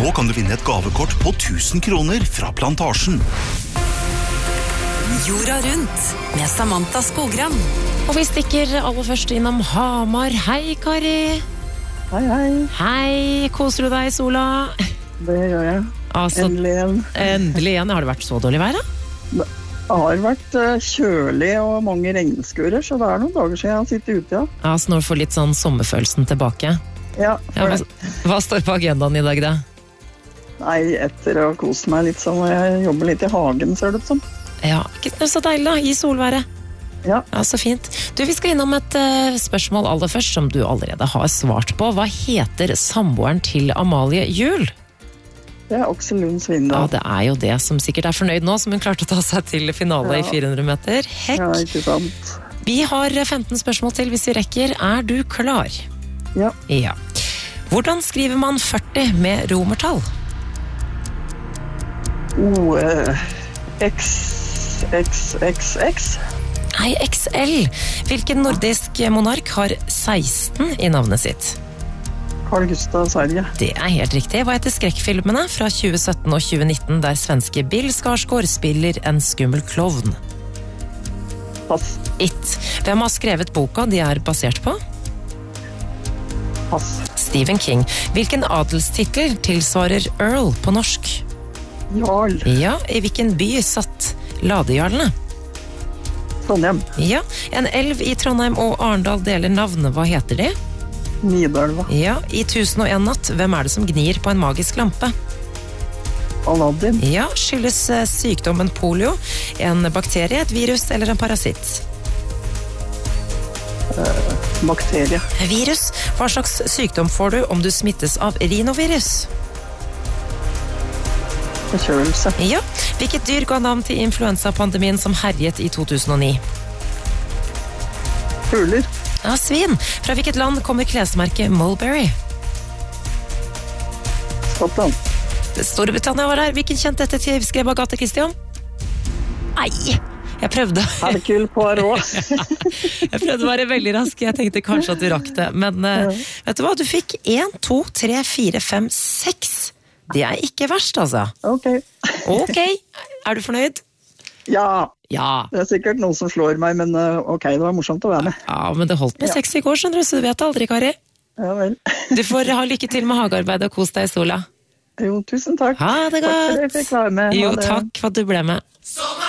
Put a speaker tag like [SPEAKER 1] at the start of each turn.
[SPEAKER 1] Nå kan du vinne et gavekort på 1000 kroner fra Plantasjen.
[SPEAKER 2] Jorda rundt med Samantha Skogran.
[SPEAKER 3] Og vi stikker aller først innom Hamar. Hei, Kari.
[SPEAKER 4] Hei, hei.
[SPEAKER 3] Hei, koser du deg i sola?
[SPEAKER 4] Det gjør jeg.
[SPEAKER 3] Altså,
[SPEAKER 4] endelig igjen.
[SPEAKER 3] Endelig igjen. Har det vært så dårlig vær, da?
[SPEAKER 4] Det har vært kjølig og mange regnskurer, så det er noen dager siden jeg har sittet ute, ja.
[SPEAKER 3] Ja, så nå får litt sånn sommerfølelsen tilbake.
[SPEAKER 4] Ja,
[SPEAKER 3] hva står på agendaen i dag, da?
[SPEAKER 4] Nei, etter å kose meg litt sånn, og jeg jobber litt i hagen, ser det ut som.
[SPEAKER 3] Ja, ikke så deilig da, i solværet.
[SPEAKER 4] Ja.
[SPEAKER 3] Ja, så fint. Du, vi skal innom et spørsmål aller først, som du allerede har svart på. Hva heter samboeren til Amalie Juel?
[SPEAKER 4] Det er Aksel Lund Svindal.
[SPEAKER 3] Ja, det er jo det som sikkert er fornøyd nå, som hun klarte å ta seg til finale i 400 meter. Hekk!
[SPEAKER 4] Ja, ikke sant.
[SPEAKER 3] Vi har 15 spørsmål til hvis vi rekker. Er du klar?
[SPEAKER 4] Ja.
[SPEAKER 3] Ja. Hvordan skriver man 40 med romertall?
[SPEAKER 4] XXXX.
[SPEAKER 3] Nei, XL. Hvilken nordisk monark har 16 i navnet sitt?
[SPEAKER 4] Carl Gustav Sverige.
[SPEAKER 3] Det er helt riktig. Hva heter skrekkfilmene fra 2017 og 2019 der svenske Bill Skarsgård spiller en skummel klovn?
[SPEAKER 4] Pass.
[SPEAKER 3] It. Hvem har skrevet boka de er basert på?
[SPEAKER 4] Pass.
[SPEAKER 3] Stephen King. Hvilken adelstittel tilsvarer Earl på norsk?
[SPEAKER 4] Jarl.
[SPEAKER 3] Ja, i hvilken by satt ladejarlene?
[SPEAKER 4] Trondheim.
[SPEAKER 3] Ja, en elv i Trondheim og Arendal deler navn. Hva heter de?
[SPEAKER 4] Nidelva.
[SPEAKER 3] Ja, i 1001 natt, hvem er det som gnir på en magisk lampe?
[SPEAKER 4] Aladdin.
[SPEAKER 3] Ja, skyldes sykdommen polio en bakterie, et virus eller en parasitt?
[SPEAKER 4] Bakterie.
[SPEAKER 3] Virus. Hva slags sykdom får du om du smittes av rinovirus?
[SPEAKER 4] Forkjølelse.
[SPEAKER 3] Ja, hvilket dyr ga navn til influensapandemien som herjet i 2009?
[SPEAKER 4] Fugler.
[SPEAKER 3] Ja, svin. Fra hvilket land kommer klesmerket Mulberry?
[SPEAKER 4] Skottland.
[SPEAKER 3] Storbritannia var her. Hvilken kjent detektiv skrev Agatha Christie om? Nei, jeg prøvde.
[SPEAKER 4] Hercule Poirot.
[SPEAKER 3] Jeg prøvde å være veldig rask. Jeg tenkte kanskje at du rakk det. Men vet du hva? Du fikk 1, 2, 3, 4, 5, 6. Det er ikke verst, altså.
[SPEAKER 4] Ok.
[SPEAKER 3] Ok. Er du fornøyd?
[SPEAKER 4] Ja.
[SPEAKER 3] Ja.
[SPEAKER 4] Det er sikkert noen som slår meg, men ok, det var morsomt å være med.
[SPEAKER 3] Ja, men det holdt med 6 i går, skjønner du, så du vet aldri, Kari.
[SPEAKER 4] Ja vel.
[SPEAKER 3] Du får ha lykke til med hagearbeid og kos deg i sola.
[SPEAKER 4] Jo, tusen takk.
[SPEAKER 3] Ha det godt.
[SPEAKER 4] Takk for at jeg fikk være med.
[SPEAKER 3] Jo, takk for at du ble med.